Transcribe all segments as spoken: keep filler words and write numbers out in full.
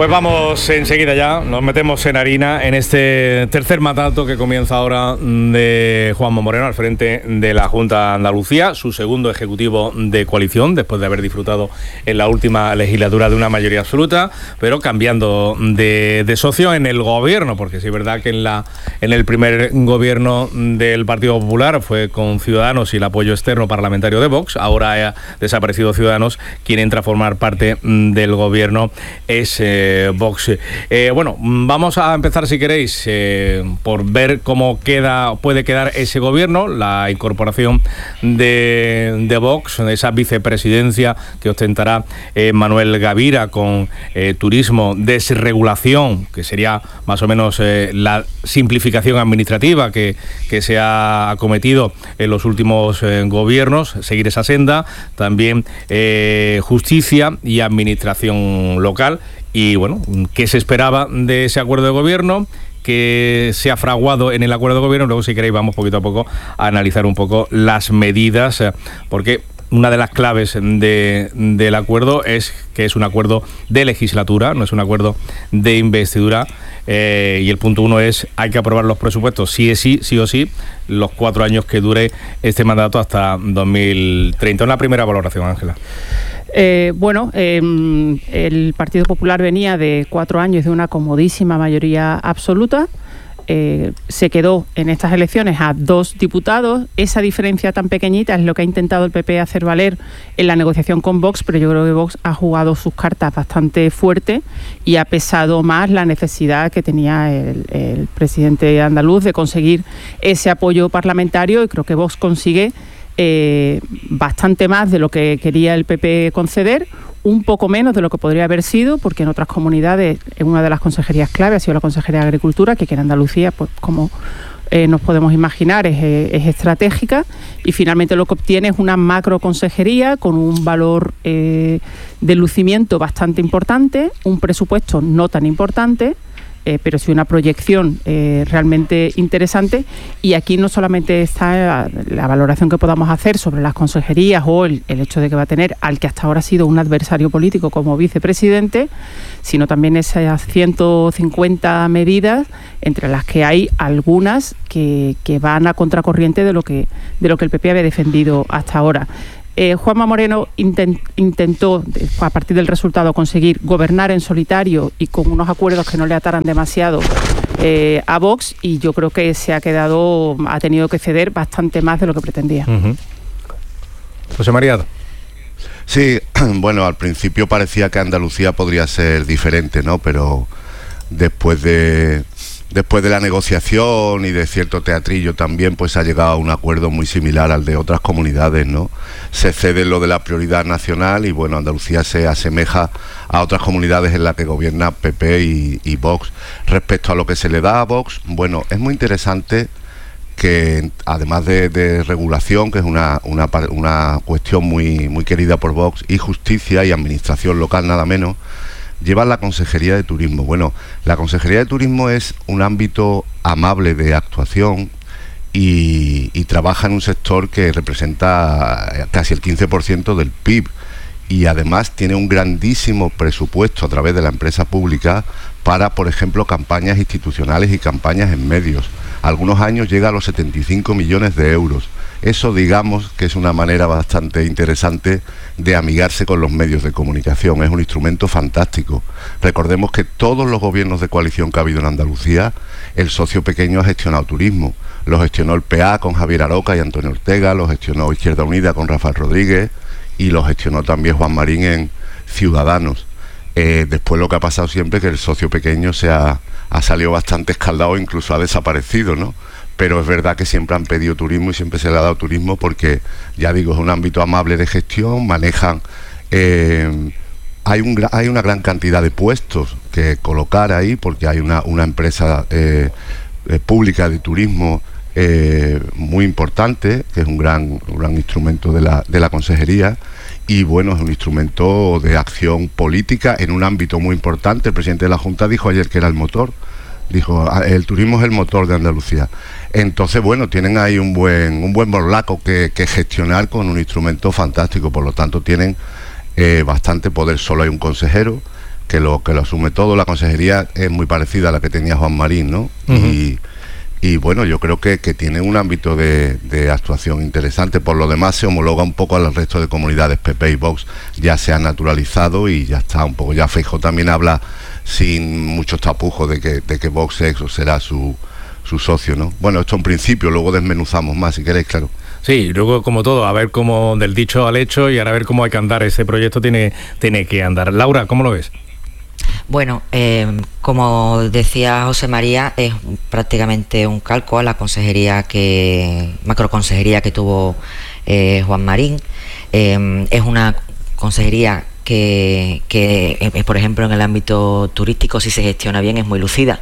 Pues vamos enseguida ya, nos metemos en harina en este tercer mandato que comienza ahora de Juanma Moreno al frente de la Junta de Andalucía, su segundo ejecutivo de coalición, después de haber disfrutado en la última legislatura de una mayoría absoluta, pero cambiando de, de socio en el gobierno, porque sí es verdad que en, la, en el primer gobierno del Partido Popular fue con Ciudadanos y el apoyo externo parlamentario de Vox, ahora ha desaparecido Ciudadanos, quien entra a formar parte del gobierno es eh, Vox. Eh, bueno, vamos a empezar, si queréis, eh, por ver cómo queda, puede quedar ese gobierno, la incorporación de, de Vox, esa vicepresidencia que ostentará eh, Manuel Gavira con eh, turismo, desregulación, que sería más o menos eh, la simplificación administrativa que, que se ha acometido en los últimos eh, gobiernos, seguir esa senda, también eh, justicia y administración local. Y bueno, ¿qué se esperaba de ese acuerdo de gobierno? Que se ha fraguado en el acuerdo de gobierno. Luego, si queréis, vamos poquito a poco a analizar un poco las medidas, porque una de las claves de, del acuerdo es que es un acuerdo de legislatura, no es un acuerdo de investidura. Eh, y el punto uno es, hay que aprobar los presupuestos sí, sí, sí o sí, los cuatro años que dure este mandato hasta dos mil treinta. Una primera valoración, Ángela. Eh, bueno, eh, el Partido Popular venía de cuatro años de una comodísima mayoría absoluta. Eh, se quedó en estas elecciones a dos diputados. Esa diferencia tan pequeñita es lo que ha intentado el P P hacer valer en la negociación con Vox, pero yo creo que Vox ha jugado sus cartas bastante fuerte y ha pesado más la necesidad que tenía el, el presidente andaluz de conseguir ese apoyo parlamentario, y creo que Vox consigue eh, bastante más de lo que quería el P P conceder, un poco menos de lo que podría haber sido, porque en otras comunidades, en una de las consejerías clave ha sido la Consejería de Agricultura, que aquí en Andalucía, pues como eh, nos podemos imaginar, es, es estratégica, y finalmente lo que obtiene es una macro consejería con un valor eh, de lucimiento bastante importante, un presupuesto no tan importante, Eh, pero sí una proyección eh, realmente interesante. Y aquí no solamente está la, la valoración que podamos hacer sobre las consejerías o el, el hecho de que va a tener al que hasta ahora ha sido un adversario político como vicepresidente, sino también esas ciento cincuenta medidas, entre las que hay algunas que, que van a contracorriente de lo que, de lo que el P P había defendido hasta ahora. Eh, Juanma Moreno intent, intentó, a partir del resultado, conseguir gobernar en solitario y con unos acuerdos que no le ataran demasiado eh, a Vox, y yo creo que se ha quedado, ha tenido que ceder bastante más de lo que pretendía. Uh-huh. José María. Sí, bueno, al principio parecía que Andalucía podría ser diferente, ¿no? Pero después de... Después de la negociación y de cierto teatrillo también, pues ha llegado a un acuerdo muy similar al de otras comunidades, ¿no? Se cede lo de la prioridad nacional y, bueno, Andalucía se asemeja a otras comunidades en las que gobierna P P y, y Vox. Respecto a lo que se le da a Vox, bueno, es muy interesante que, además de, de regulación, que es una, una, una cuestión muy, muy querida por Vox, y justicia y administración local, nada menos, lleva la Consejería de Turismo. Bueno, la Consejería de Turismo es un ámbito amable de actuación y, y trabaja en un sector que representa casi el quince por ciento del P I B, y además tiene un grandísimo presupuesto a través de la empresa pública para, por ejemplo, campañas institucionales y campañas en medios. Algunos años llega a los setenta y cinco millones de euros. Eso, digamos, que es una manera bastante interesante de amigarse con los medios de comunicación. Es un instrumento fantástico. Recordemos que todos los gobiernos de coalición que ha habido en Andalucía, el socio pequeño ha gestionado turismo. Lo gestionó el P A con Javier Aroca y Antonio Ortega, lo gestionó Izquierda Unida con Rafael Rodríguez y lo gestionó también Juan Marín en Ciudadanos. Eh, después lo que ha pasado siempre es que el socio pequeño se ha, ha salido bastante escaldado, incluso ha desaparecido, ¿no? Pero es verdad que siempre han pedido turismo y siempre se le ha dado turismo porque, ya digo, es un ámbito amable de gestión, manejan... Eh, hay, un, hay una gran cantidad de puestos que colocar ahí porque hay una, una empresa eh, eh, pública de turismo eh, muy importante, que es un gran, un gran instrumento de la, de la consejería. Y bueno, es un instrumento de acción política en un ámbito muy importante. El presidente de la Junta dijo ayer que era el motor. Dijo, el turismo es el motor de Andalucía. Entonces, bueno, tienen ahí un buen un buen borlaco que, que gestionar con un instrumento fantástico. Por lo tanto, tienen eh, bastante poder. Solo hay un consejero, que lo que lo asume todo. La consejería es muy parecida a la que tenía Juan Marín, ¿no? Uh-huh. Y, y bueno, yo creo que, que tiene un ámbito de, de actuación interesante. Por lo demás se homologa un poco al resto de comunidades. P P y Vox ya se han naturalizado y ya está un poco. Ya Feijóo también habla sin muchos tapujos de que, de que Vox es o será su, su socio, ¿no? Bueno, esto en principio, luego desmenuzamos más si queréis, claro. Sí, luego como todo, a ver cómo del dicho al hecho y ahora a ver cómo hay que andar. Ese proyecto tiene, tiene que andar. Laura, ¿cómo lo ves? Bueno, eh, como decía José María, es prácticamente un calco a la consejería que, macroconsejería que tuvo eh, Juan Marín. Eh, es una consejería que, que eh, por ejemplo, en el ámbito turístico, si se gestiona bien, es muy lucida.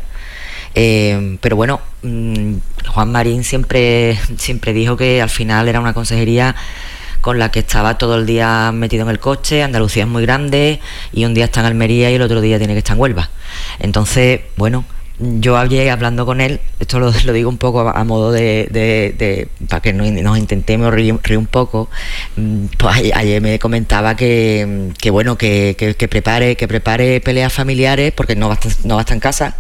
Eh, pero bueno, mmm, Juan Marín siempre, siempre dijo que al final era una consejería con la que estaba todo el día metido en el coche. Andalucía es muy grande y un día está en Almería y el otro día tiene que estar en Huelva. Entonces, bueno, yo ayer hablando con él, esto lo, lo digo un poco a, a modo de, de, de para que nos, nos intentemos reír, reír un poco, pues ayer, ayer me comentaba que, que bueno, que, que, que prepare, que prepare peleas familiares porque no va a estar, no va a estar en casa.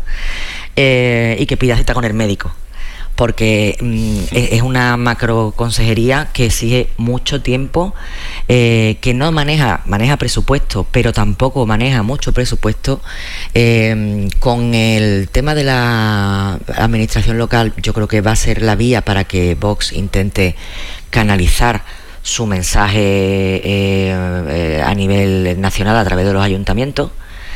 Eh, y que pida cita con el médico, porque mm, es, es una macroconsejería que exige mucho tiempo, eh, que no maneja maneja presupuesto, pero tampoco maneja mucho presupuesto. Eh, con el tema de la administración local, yo creo que va a ser la vía para que Vox intente canalizar su mensaje eh, eh, a nivel nacional a través de los ayuntamientos.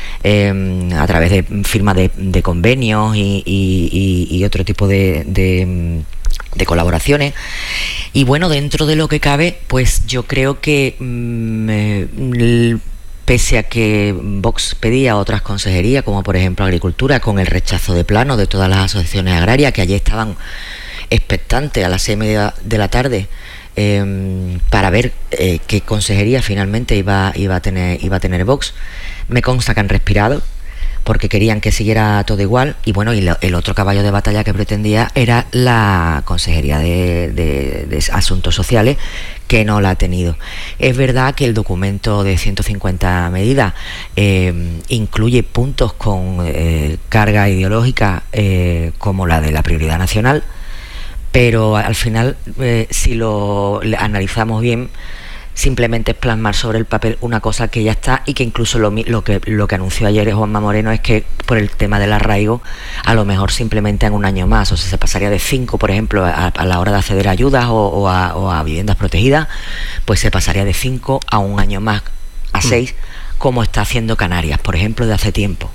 Eh, a través de firma de, de convenios y, y, y, y otro tipo de, de, de colaboraciones. Y bueno, dentro de lo que cabe, pues yo creo que mmm, eh, pese a que Vox pedía otras consejerías, como por ejemplo Agricultura, con el rechazo de plano de todas las asociaciones agrarias que ayer estaban expectantes a las seis y media de la tarde eh, para ver eh, qué consejería finalmente iba, iba, a tener, iba a tener Vox. Me consta que han respirado porque querían que siguiera todo igual. Y bueno, y lo, el otro caballo de batalla que pretendía era la Consejería de, de, de Asuntos Sociales, que no la ha tenido. Es verdad que el documento de ciento cincuenta medidas eh, incluye puntos con eh, carga ideológica eh, como la de la prioridad nacional, pero al final, eh, si lo analizamos bien, simplemente es plasmar sobre el papel una cosa que ya está y que incluso lo, lo, que, lo que anunció ayer Juanma Moreno es que por el tema del arraigo a lo mejor simplemente en un año más, o sea, se pasaría de cinco, por ejemplo, a, a la hora de acceder a ayudas o, o, a, o a viviendas protegidas, pues se pasaría de cinco a un año más, a seis, mm. como está haciendo Canarias, por ejemplo, de hace tiempo.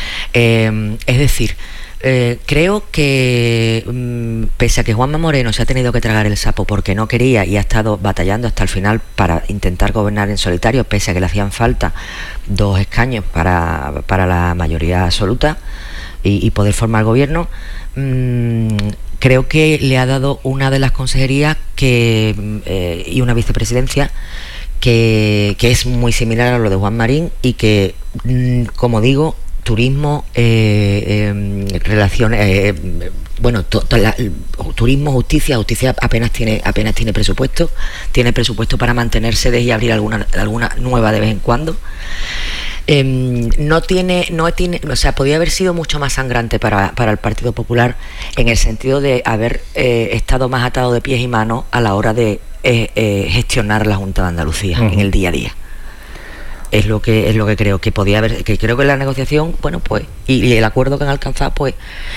Eh, es decir, Eh, creo que mmm, pese a que Juanma Moreno se ha tenido que tragar el sapo porque no quería y ha estado batallando hasta el final para intentar gobernar en solitario, pese a que le hacían falta dos escaños para, para la mayoría absoluta y, y poder formar gobierno, mmm, creo que le ha dado una de las consejerías que, eh, y una vicepresidencia que, que es muy similar a lo de Juan Marín y que, mmm, como digo, turismo, eh, eh, relaciones, eh, bueno, to, to, la, turismo, justicia, justicia apenas tiene apenas tiene presupuesto, tiene presupuesto para mantenerse y abrir alguna alguna nueva de vez en cuando. Eh, no tiene, no tiene, o sea, podía haber sido mucho más sangrante para, para el Partido Popular en el sentido de haber eh, estado más atado de pies y manos a la hora de eh, eh, gestionar la Junta de Andalucía uh-huh. en el día a día. Es lo que es lo que creo que podía haber, que creo que la negociación, bueno, pues, y, y el acuerdo que han alcanzado, pues,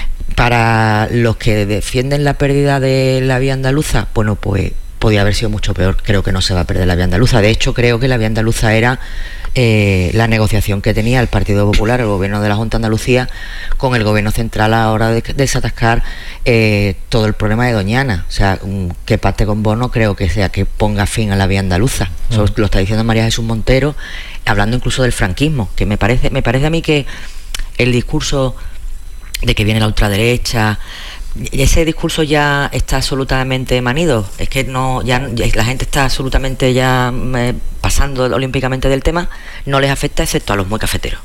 para los que defienden la pérdida de la vía andaluza, bueno, pues podía haber sido mucho peor. Creo que no se va a perder la vía andaluza. De hecho, creo que la vía andaluza era eh, la negociación que tenía el Partido Popular, el gobierno de la Junta de Andalucía, con el gobierno central a la hora de desatascar eh, todo el problema de Doñana. O sea, un, que pacte con Bono creo que sea que ponga fin a la vía andaluza. Uh-huh. Eso lo está diciendo María Jesús Montero, hablando incluso del franquismo, que me parece, me parece a mí que el discurso de que viene la ultraderecha, ese discurso ya está absolutamente manido. Es que no, ya, ya la gente está absolutamente ya eh, pasando olímpicamente del tema, no les afecta excepto a los muy cafeteros.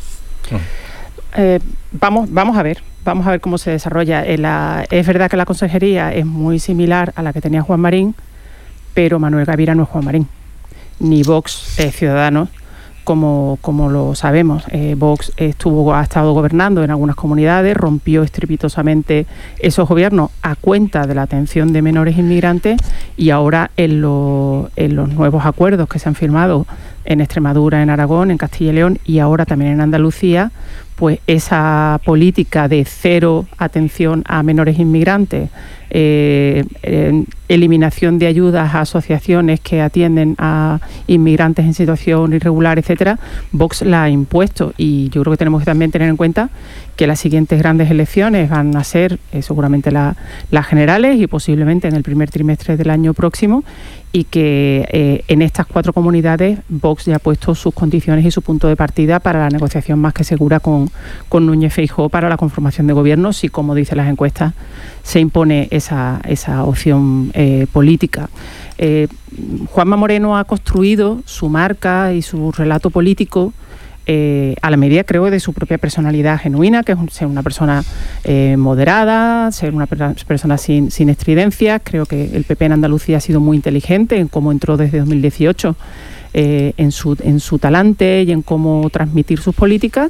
Eh, vamos, vamos a ver, vamos a ver cómo se desarrolla. Eh, la, es verdad que la consejería es muy similar a la que tenía Juan Marín, pero Manuel Gavira no es Juan Marín, ni Vox es Ciudadanos, como, como lo sabemos. Eh, Vox estuvo, ha estado gobernando en algunas comunidades, rompió estrepitosamente esos gobiernos a cuenta de la atención de menores inmigrantes, y ahora en, lo, en los nuevos acuerdos que se han firmado en Extremadura, en Aragón, en Castilla y León y ahora también en Andalucía, pues esa política de cero atención a menores inmigrantes, eh, eh, eliminación de ayudas a asociaciones que atienden a inmigrantes en situación irregular, etcétera, Vox la ha impuesto, y yo creo que tenemos que también tener en cuenta que las siguientes grandes elecciones van a ser eh, seguramente la, las generales y posiblemente en el primer trimestre del año próximo, y que eh, en estas cuatro comunidades Vox ya ha puesto sus condiciones y su punto de partida para la negociación más que segura con, con Núñez Feijóo para la conformación de gobierno, si, como dicen las encuestas, se impone esa, esa opción eh, política. Eh, Juanma Moreno ha construido su marca y su relato político Eh, a la medida, creo, de su propia personalidad genuina, que es un, ser una persona eh, moderada, ser una per persona sin, sin estridencias. Creo que el P P en Andalucía ha sido muy inteligente en cómo entró desde dos mil dieciocho, eh, en, su, en su talante y en cómo transmitir sus políticas.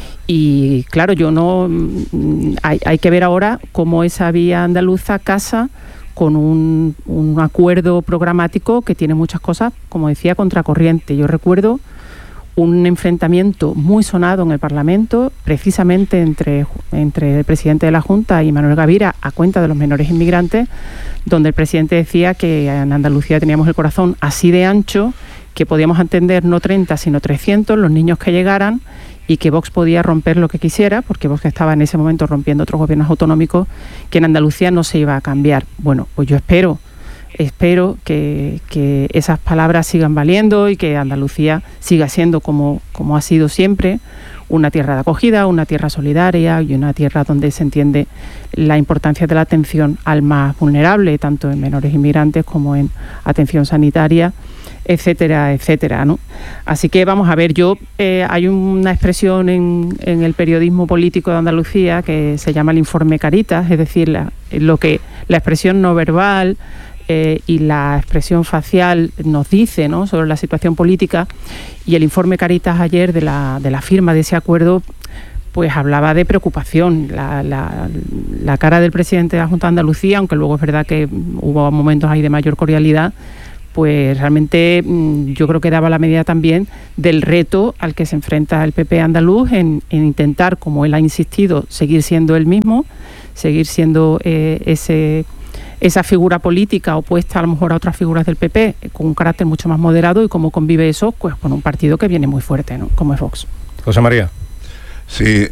Y claro, yo no hay, hay que ver ahora cómo esa vía andaluza casa con un, un acuerdo programático que tiene muchas cosas, como decía, contracorriente. Yo recuerdo un enfrentamiento muy sonado en el Parlamento, precisamente entre, entre el presidente de la Junta y Manuel Gavira, a cuenta de los menores inmigrantes, donde el presidente decía que en Andalucía teníamos el corazón así de ancho, que podíamos atender no treinta, sino trescientos, los niños que llegaran, y que Vox podía romper lo que quisiera, porque Vox estaba en ese momento rompiendo otros gobiernos autonómicos, que en Andalucía no se iba a cambiar. Bueno, pues yo espero... Espero que, que esas palabras sigan valiendo y que Andalucía siga siendo, como, como ha sido siempre, una tierra de acogida, una tierra solidaria y una tierra donde se entiende la importancia de la atención al más vulnerable, tanto en menores inmigrantes como en atención sanitaria, etcétera, etcétera, ¿no? Así que vamos a ver, yo eh, hay una expresión en, en el periodismo político de Andalucía que se llama el informe Caritas, es decir, la, lo que la expresión no verbal Eh, y la expresión facial nos dice, ¿no?, sobre la situación política, y el informe Caritas ayer de la, de la firma de ese acuerdo pues hablaba de preocupación. La, la, la cara del presidente de la Junta de Andalucía, aunque luego es verdad que hubo momentos ahí de mayor cordialidad, pues realmente yo creo que daba la medida también del reto al que se enfrenta el P P andaluz en, en intentar, como él ha insistido, seguir siendo él mismo, seguir siendo eh, ese... esa figura política opuesta a lo mejor a otras figuras del P P, con un carácter mucho más moderado, y cómo convive eso pues con un partido que viene muy fuerte, ¿no?, como es Vox. José María. Sí,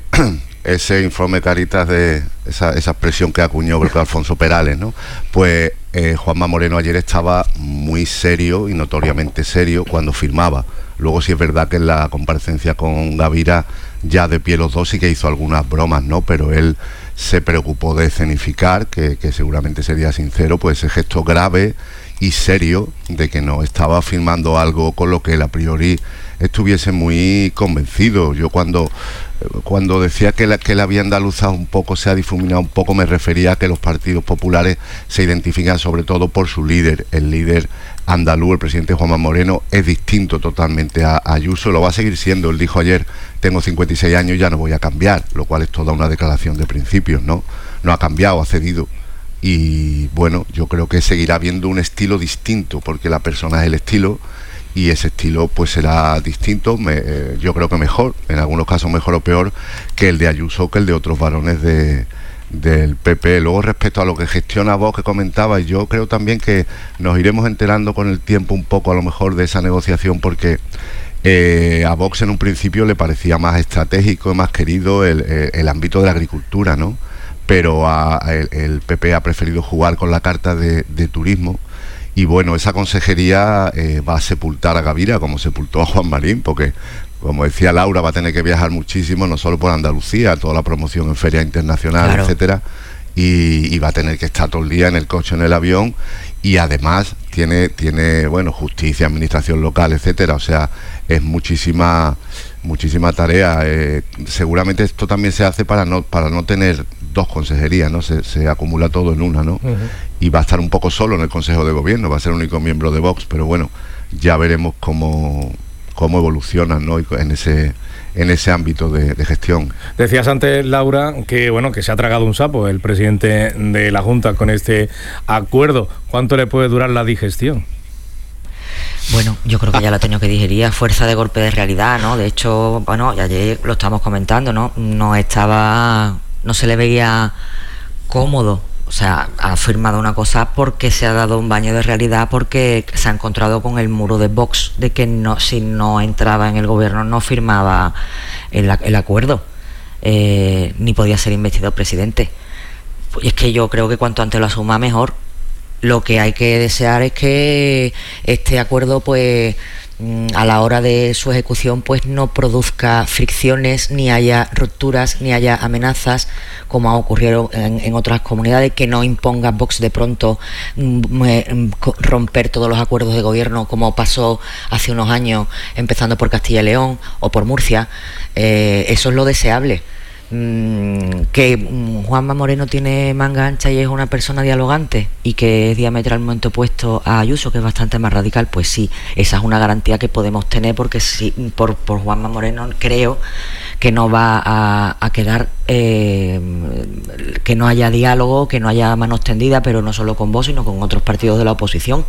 ese informe Caritas, de esa, esa expresión que acuñó creo que Alfonso Perales, ¿no? Pues eh, Juanma Moreno ayer estaba muy serio y notoriamente serio cuando firmaba. Luego sí es verdad que en la comparecencia con Gavira, ya de pie los dos, sí que hizo algunas bromas, ¿no? Pero él se preocupó de escenificar, que, que seguramente sería sincero, pues ese gesto grave y serio de que no estaba firmando algo con lo que él a priori estuviese muy convencido. Yo cuando, cuando decía que la, que la vía andaluza un poco se ha difuminado un poco, me refería a que los partidos populares se identifican sobre todo por su líder. El líder andaluz, el presidente Juanma Moreno, es distinto totalmente a, a Ayuso, lo va a seguir siendo. Él dijo ayer, tengo cincuenta y seis años y ya no voy a cambiar, lo cual es toda una declaración de principios, ¿no? No ha cambiado, ha cedido. Y bueno, yo creo que seguirá habiendo un estilo distinto, porque la persona es el estilo, y ese estilo pues será distinto, me, eh, yo creo que mejor, en algunos casos mejor o peor, que el de Ayuso, que el de otros varones de, del P P. Luego, respecto a lo que gestiona Vox, que comentaba, yo creo también que nos iremos enterando con el tiempo un poco a lo mejor de esa negociación, porque eh, a Vox en un principio le parecía más estratégico, más querido el, el, el ámbito de la agricultura, ¿no? Pero a, a el, el P P ha preferido jugar con la carta de, de turismo. Y bueno, esa consejería eh, va a sepultar a Gavira como sepultó a Juan Marín, porque, como decía Laura, va a tener que viajar muchísimo, no solo por Andalucía, toda la promoción en ferias internacionales, claro, etcétera, y, y va a tener que estar todo el día en el coche, en el avión, y además tiene, tiene bueno, justicia, administración local, etcétera. O sea, es muchísima, muchísima tarea. Eh, seguramente esto también se hace para no, para no tener dos consejerías, ¿no? Se, se acumula todo en una, ¿no? Uh-huh. Y va a estar un poco solo en el Consejo de Gobierno, va a ser el único miembro de Vox, pero bueno, ya veremos cómo, cómo evolucionan, ¿no? Y en ese en ese ámbito de, de gestión. Decías antes, Laura, que bueno, que se ha tragado un sapo el presidente de la Junta con este acuerdo. ¿Cuánto le puede durar la digestión? Bueno, yo creo que ya lo ha tenido que digerir a fuerza de golpe de realidad, ¿no? De hecho, bueno, ayer lo estábamos comentando, ¿no? No estaba, no se le veía cómodo. O sea, ha firmado una cosa porque se ha dado un baño de realidad, porque se ha encontrado con el muro de Vox de que no, si no entraba en el gobierno no firmaba el, el acuerdo, eh, ni podía ser investido presidente. Pues es que yo creo que cuanto antes lo asuma mejor. Lo que hay que desear es que este acuerdo, pues, a la hora de su ejecución, pues no produzca fricciones, ni haya rupturas, ni haya amenazas, como ha ocurrido en, en otras comunidades, que no imponga Vox de pronto mm, romper todos los acuerdos de gobierno, como pasó hace unos años, empezando por Castilla y León o por Murcia. Eh, eso es lo deseable. Que Juanma Moreno tiene manga ancha y es una persona dialogante y que es diametralmente opuesto a Ayuso, que es bastante más radical, pues sí, esa es una garantía que podemos tener, porque sí, por, por Juanma Moreno creo que no va a, a quedar, eh, que no haya diálogo, que no haya manos tendidas, pero no solo con vos, sino con otros partidos de la oposición.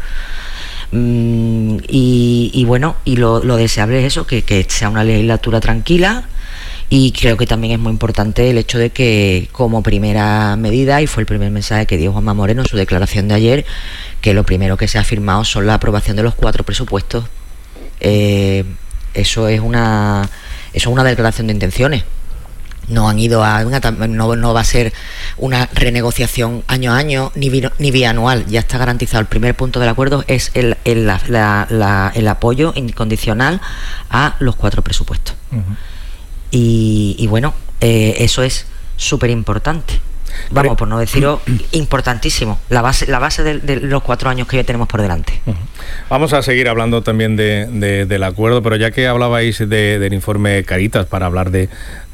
Mm, y, y bueno, y lo, lo deseable es eso, que, que sea una legislatura tranquila. Y creo que también es muy importante el hecho de que, como primera medida, y fue el primer mensaje que dio Juanma Moreno en su declaración de ayer, que lo primero que se ha firmado son la aprobación de los cuatro presupuestos. Eh, eso es una eso es una declaración de intenciones. No han ido a una, no, no va a ser una renegociación año a año ni, bi, ni bianual. Ya está garantizado. El primer punto del acuerdo es el, el, la, la, la, el apoyo incondicional a los cuatro presupuestos. Uh-huh. Y, y bueno, eh, eso es súper importante. Vamos, por no deciros importantísimo, la base la base de, de los cuatro años que ya tenemos por delante. Uh-huh. Vamos a seguir hablando también de, de, del acuerdo, pero ya que hablabais de, del informe Caritas, para hablar de,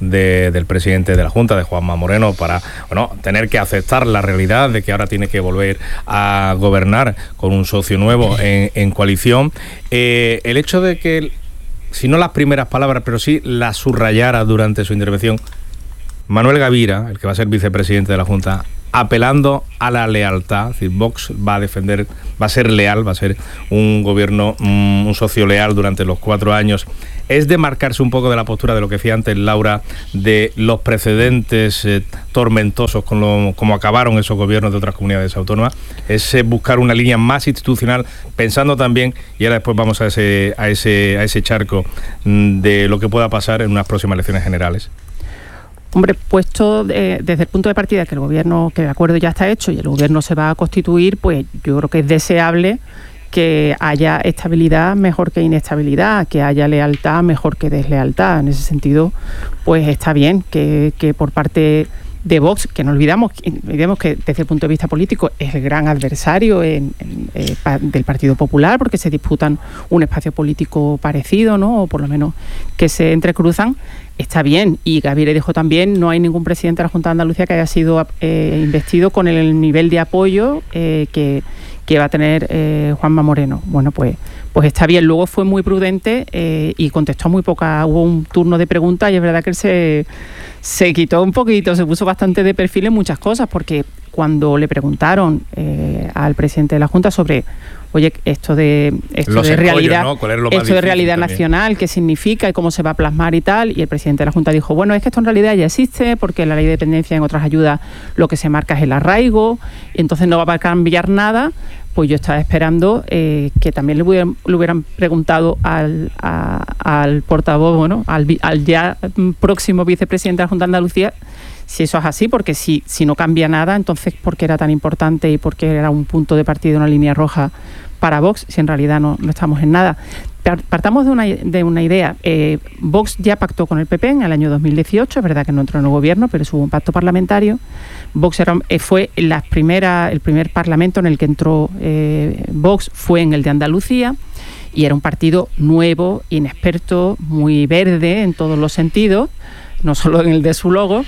de del presidente de la Junta, de Juanma Moreno, para bueno tener que aceptar la realidad de que ahora tiene que volver a gobernar con un socio nuevo en, en coalición, eh, el hecho de que, si no las primeras palabras, pero sí las subrayara durante su intervención, Manuel Gavira, el que va a ser vicepresidente de la Junta, apelando a la lealtad, es decir, Vox va a defender, va a ser leal, va a ser un gobierno, un, un socio leal durante los cuatro años, es de marcarse un poco de la postura de lo que decía antes Laura, de los precedentes eh, tormentosos con lo, como acabaron esos gobiernos de otras comunidades autónomas, es eh, buscar una línea más institucional, pensando también, y ahora después vamos a ese, a ese, a ese charco mm, de lo que pueda pasar en unas próximas elecciones generales. Hombre, puesto de, desde el punto de partida que el gobierno, que el acuerdo ya está hecho y el gobierno se va a constituir, pues yo creo que es deseable que haya estabilidad mejor que inestabilidad, que haya lealtad mejor que deslealtad. En ese sentido, pues está bien que, que por parte de Vox, que no olvidamos, olvidemos que desde el punto de vista político es el gran adversario en, en, eh, pa, del Partido Popular, porque se disputan un espacio político parecido, ¿no? O por lo menos que se entrecruzan. Está bien, y Gavira dijo también, no hay ningún presidente de la Junta de Andalucía que haya sido eh, investido con el nivel de apoyo eh, que, que va a tener eh, Juanma Moreno. Bueno, pues, pues está bien. Luego fue muy prudente eh, y contestó muy poca. Hubo un turno de preguntas y es verdad que él se, se quitó un poquito, se puso bastante de perfil en muchas cosas, porque cuando le preguntaron eh, al presidente de la Junta sobre, oye, esto de esto Los de escollos, realidad, ¿no? ¿Cuál es lo más esto de realidad también nacional, qué significa y cómo se va a plasmar y tal, y el presidente de la Junta dijo, bueno, es que esto en realidad ya existe, porque en la ley de dependencia, en otras ayudas, lo que se marca es el arraigo, y entonces no va a cambiar nada. Pues yo estaba esperando eh, que también le hubieran, le hubieran preguntado al, a, al portavoz, bueno, al, al ya próximo vicepresidente de la Junta de Andalucía, si eso es así, porque si, si no cambia nada, entonces ¿por qué era tan importante y por qué era un punto de partida, una línea roja para Vox, si en realidad no, no estamos en nada? Partamos de una, de una idea. Eh, Vox ya pactó con el P P en el año dos mil dieciocho, es verdad que no entró en el gobierno, pero hubo un pacto parlamentario. Vox era, eh, fue la primera, el primer parlamento en el que entró eh, Vox, fue en el de Andalucía, y era un partido nuevo, inexperto, muy verde en todos los sentidos, no solo en el de su logo,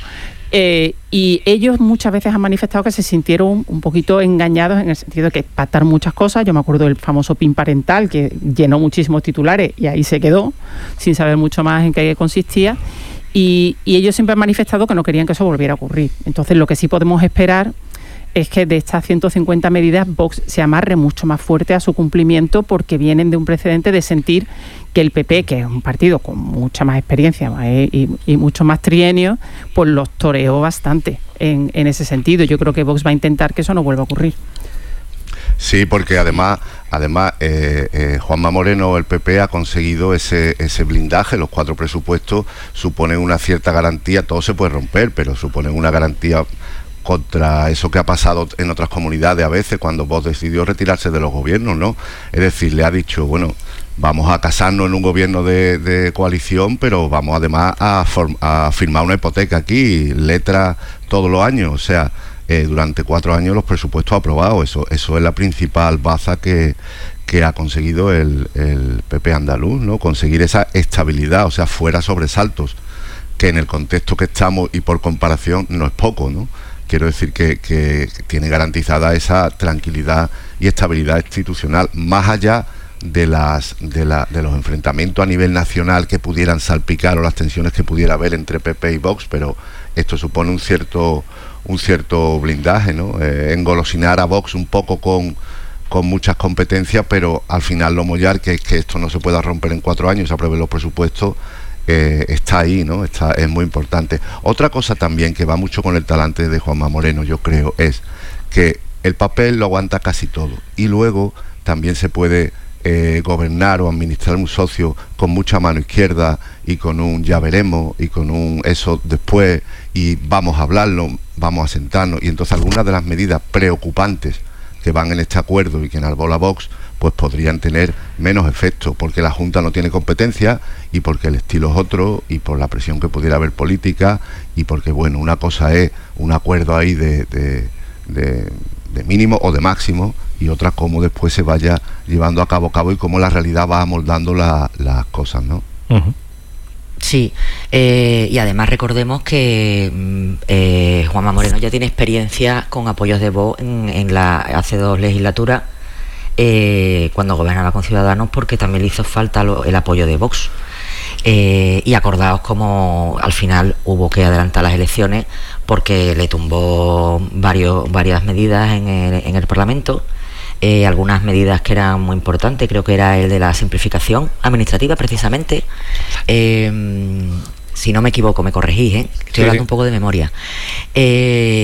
Eh, y ellos muchas veces han manifestado que se sintieron un poquito engañados en el sentido de que pactaron muchas cosas. Yo me acuerdo del famoso PIN parental que llenó muchísimos titulares y ahí se quedó sin saber mucho más en qué consistía. Y, y ellos siempre han manifestado que no querían que eso volviera a ocurrir. Entonces lo que sí podemos esperar es que de estas ciento cincuenta medidas Vox se amarre mucho más fuerte a su cumplimiento, porque vienen de un precedente de sentir que el P P, que es un partido con mucha más experiencia eh, y, y mucho más trienio, pues los toreó bastante en, en ese sentido. Yo creo que Vox va a intentar que eso no vuelva a ocurrir. Sí, porque además, además eh, eh, Juanma Moreno, el P P, ha conseguido ese, ese blindaje. Los cuatro presupuestos suponen una cierta garantía. Todo se puede romper, pero suponen una garantía contra eso que ha pasado en otras comunidades a veces cuando Vox decidió retirarse de los gobiernos, ¿no? Es decir, le ha dicho, bueno, vamos a casarnos en un gobierno de, de coalición, pero vamos además a, form, a firmar una hipoteca aquí, letra todos los años, o sea, eh, durante cuatro años los presupuestos aprobados. Eso, eso es la principal baza que, que ha conseguido el, el P P andaluz, ¿no? Conseguir esa estabilidad, o sea, fuera sobresaltos, que en el contexto que estamos y por comparación no es poco, ¿no? Quiero decir que, que tiene garantizada esa tranquilidad y estabilidad institucional, más allá de las de, la, de los enfrentamientos a nivel nacional que pudieran salpicar o las tensiones que pudiera haber entre P P y Vox, pero esto supone un cierto un cierto blindaje, ¿no? Eh, engolosinar a Vox un poco con, con muchas competencias, pero al final lo mollar, que es que esto no se pueda romper en cuatro años, se aprueben los presupuestos. Eh, está ahí, ¿no? Está, es muy importante. Otra cosa también que va mucho con el talante de Juanma Moreno, yo creo, es que el papel lo aguanta casi todo y luego también se puede eh, gobernar o administrar un socio con mucha mano izquierda y con un ya veremos y con un eso después y vamos a hablarlo, vamos a sentarnos, y entonces algunas de las medidas preocupantes que van en este acuerdo y que enarbola Vox, pues podrían tener menos efecto, porque la Junta no tiene competencia y porque el estilo es otro y por la presión que pudiera haber política y porque, bueno, una cosa es un acuerdo ahí de, de, de, de mínimo o de máximo y otra cómo después se vaya llevando a cabo a cabo y cómo la realidad va amoldando la, las cosas, ¿no? Uh-huh. Sí, eh, y además recordemos que eh, Juanma Moreno ya tiene experiencia con apoyos de Vox en, en la hace dos legislaturas, eh, cuando gobernaba con Ciudadanos, porque también le hizo falta lo, el apoyo de Vox. Eh, y acordaos como al final hubo que adelantar las elecciones porque le tumbó varios, varias medidas en el, en el Parlamento. Eh, algunas medidas que eran muy importantes, creo que era el de la simplificación administrativa precisamente, eh, si no me equivoco, me corregís, ¿eh? Estoy sí, hablando sí. un poco de memoria. Eh,